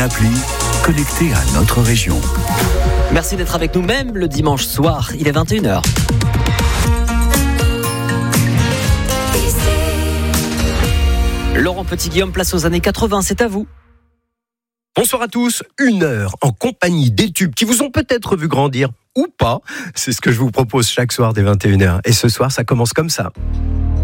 appli connectée à notre région. Merci d'être avec nous même le dimanche soir, il est 21h. Laurent Petit-Guillaume, place aux années 80, c'est à vous. Bonsoir à tous, 1 heure en compagnie des tubes qui vous ont peut-être vu grandir ou pas. C'est ce que je vous propose chaque soir dès 21h. Et ce soir, ça commence comme ça.